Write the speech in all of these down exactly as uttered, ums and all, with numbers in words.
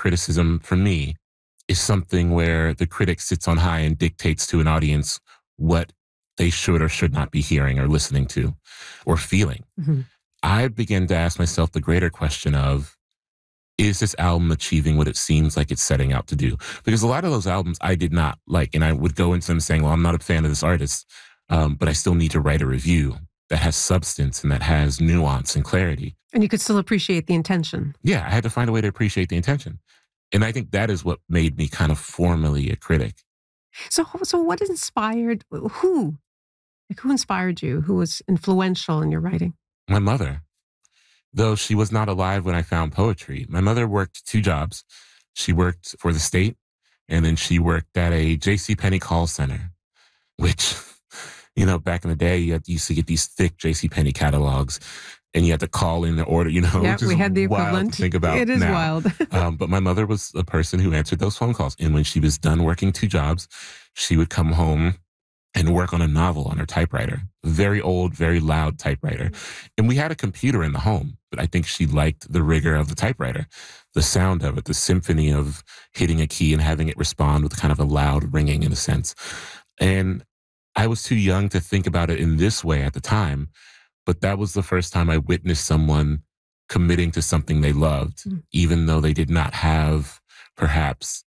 criticism for me is something where the critic sits on high and dictates to an audience what they should or should not be hearing or listening to or feeling. Mhm. I begin to ask myself the greater question of, is this album achieving what it seems like it's setting out to do? Because a lot of those albums I did not like, and I would go into them saying, well, I'm not a fan of this artist, um, but I still need to write a review that has substance and that has nuance and clarity. And you could still appreciate the intention. Yeah, I had to find a way to appreciate the intention. And I think that is what made me kind of formally a critic. So, so what inspired, who? Like who inspired you? Who was influential in your writing? My mother. Though she was not alive when I found poetry. My mother worked two jobs. She worked for the state, and then she worked at a JCPenney call center, which, you know, back in the day, you had, you used to get these thick JCPenney catalogs, and you had to call in the order, you know. Yeah, which is we had the wild equivalent. to think about It is now. wild. um, but my mother was a person who answered those phone calls. And when she was done working two jobs, she would come home and work on a novel on her typewriter. Very old, very loud typewriter. And we had a computer in the home, but I think she liked the rigor of the typewriter, the sound of it, the symphony of hitting a key and having it respond with kind of a loud ringing in a sense. And I was too young to think about it in this way at the time, but that was the first time I witnessed someone committing to something they loved, Mm. even though they did not have, perhaps,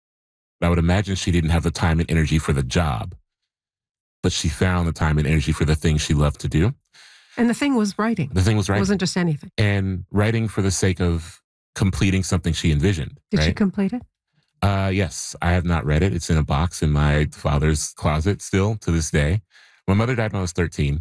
I would imagine she didn't have the time and energy for the job, but she found the time and energy for the thing she loved to do. And the thing was writing. The thing was It writing. wasn't just anything. And writing for the sake of completing something she envisioned. Did right? she complete it? Uh, yes, I have not read it. It's in a box in my father's closet still to this day. My mother died when I was thirteen.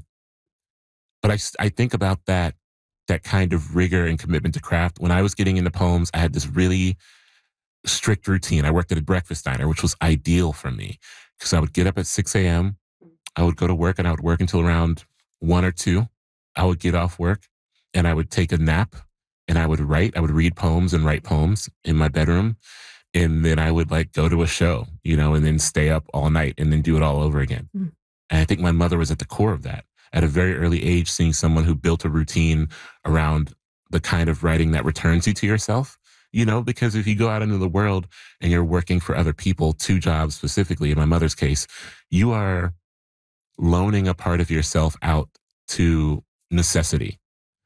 But I, s- I think about that, that kind of rigor and commitment to craft. When I was getting into poems, I had this really strict routine. I worked at a breakfast diner, which was ideal for me because I would get up at six a.m. I would go to work and I would work until around one or two. I would get off work and I would take a nap and I would write. I would read poems and write poems in my bedroom. And then I would like go to a show, you know, and then stay up all night and then do it all over again. Mm. And I think my mother was at the core of that. At a very early age, seeing someone who built a routine around the kind of writing that returns you to yourself, you know, because if you go out into the world and you're working for other people, two jobs specifically, in my mother's case, you are loaning a part of yourself out to necessity.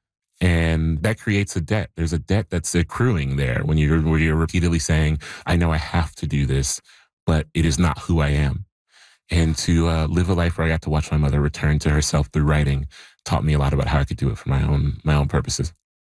And that creates a debt. There's a debt that's accruing there when you're, where you're repeatedly saying, I know I have to do this, but it is not who I am. And to uh, live a life where I got to watch my mother return to herself through writing taught me a lot about how I could do it for my own, my own purposes.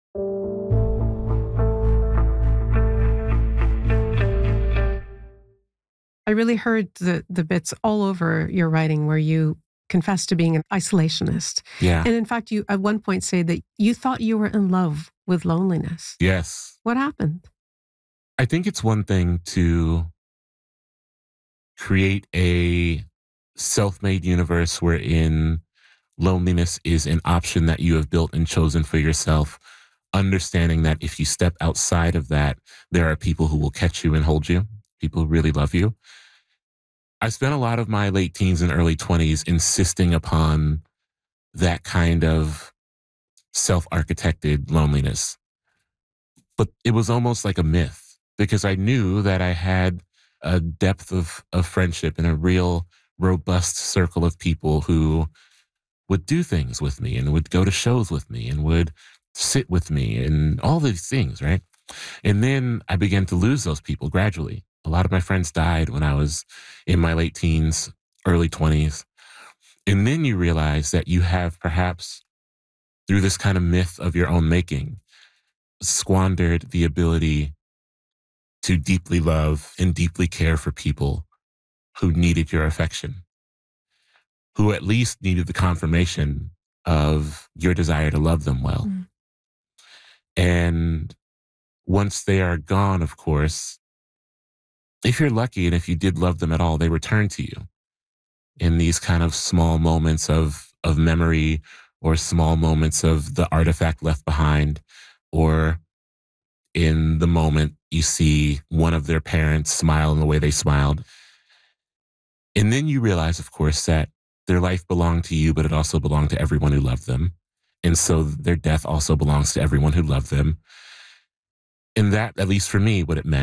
I really heard the, the bits all over your writing where you confessed to being an isolationist. Yeah. And in fact, you at one point say that you thought you were in love with loneliness. Yes. What happened? I think it's one thing to create a self-made universe wherein loneliness is an option that you have built and chosen for yourself, understanding that if you step outside of that, there are people who will catch you and hold you, people who really love you. I spent a lot of my late teens and early twenties insisting upon that kind of self-architected loneliness. But it was almost like a myth because I knew that I had a depth of, of friendship and a real robust circle of people who would do things with me and would go to shows with me and would sit with me and all these things, right? And then I began to lose those people gradually. A lot of my friends died when I was in my late teens, early twenties. And then you realize that you have perhaps, through this kind of myth of your own making, squandered the ability to deeply love and deeply care for people who needed your affection, who at least needed the confirmation of your desire to love them well. Mm. And once they are gone, of course, if you're lucky and if you did love them at all, they return to you in these kind of small moments of, of memory or small moments of the artifact left behind, or in the moment you see one of their parents smile in the way they smiled. And then you realize, of course, that their life belonged to you, but it also belonged to everyone who loved them. And so their death also belongs to everyone who loved them. And that, at least for me, what it meant